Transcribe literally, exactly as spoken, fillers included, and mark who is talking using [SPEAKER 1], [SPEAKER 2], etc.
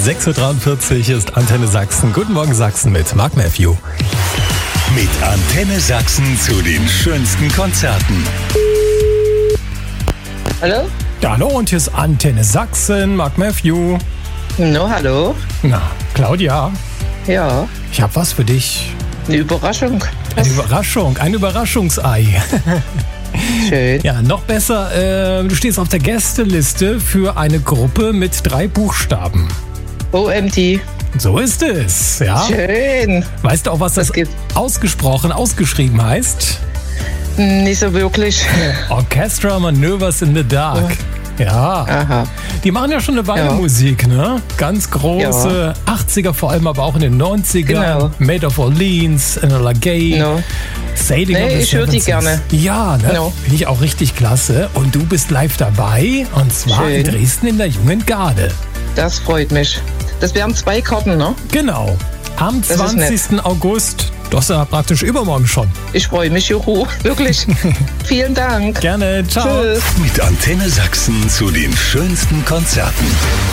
[SPEAKER 1] sechs Uhr dreiundvierzig ist Antenne Sachsen. Guten Morgen Sachsen mit Mark Matthew.
[SPEAKER 2] Mit Antenne Sachsen zu den schönsten Konzerten.
[SPEAKER 3] Hallo?
[SPEAKER 1] Ja, hallo und hier ist Antenne Sachsen, Mark Matthew.
[SPEAKER 3] No, hallo?
[SPEAKER 1] Na, Claudia,
[SPEAKER 3] Ja,
[SPEAKER 1] ich habe was für dich.
[SPEAKER 3] eine Überraschung.
[SPEAKER 1] Eine Überraschung, ein Überraschungsei.
[SPEAKER 3] Schön.
[SPEAKER 1] Ja, noch besser, äh, du stehst auf der Gästeliste für eine Gruppe mit drei Buchstaben.
[SPEAKER 3] O M T.
[SPEAKER 1] So ist es, ja.
[SPEAKER 3] Schön.
[SPEAKER 1] Weißt du auch, was das
[SPEAKER 3] Was gibt's?
[SPEAKER 1] ausgesprochen, ausgeschrieben heißt?
[SPEAKER 3] Nicht so wirklich.
[SPEAKER 1] Orchestra Manoeuvres in the Dark. Ja,
[SPEAKER 3] Aha.
[SPEAKER 1] die machen ja schon eine Weile
[SPEAKER 3] Ja.
[SPEAKER 1] Musik, ne? Ganz große, achtziger vor allem, aber auch in den neunzigern.
[SPEAKER 3] Genau.
[SPEAKER 1] Made of Orleans, Enola Gay,
[SPEAKER 3] No.
[SPEAKER 1] Sailing
[SPEAKER 3] Nee,
[SPEAKER 1] of the
[SPEAKER 3] ich höre die
[SPEAKER 1] Seven Seas.
[SPEAKER 3] gerne.
[SPEAKER 1] Ja, ne?
[SPEAKER 3] No.
[SPEAKER 1] Finde ich auch richtig klasse. Und du bist live dabei, und zwar in
[SPEAKER 3] Schön.
[SPEAKER 1] Dresden in der Jungen Garde.
[SPEAKER 3] Das freut mich. Das wären zwei Karten, ne?
[SPEAKER 1] Genau. Am
[SPEAKER 3] ist nett.
[SPEAKER 1] zwanzigsten August. Das ist ja praktisch übermorgen schon.
[SPEAKER 3] Ich freue mich, juhu. Wirklich. Vielen Dank.
[SPEAKER 1] Gerne, ciao.
[SPEAKER 3] Tschüss.
[SPEAKER 2] Mit Antenne Sachsen zu den schönsten Konzerten.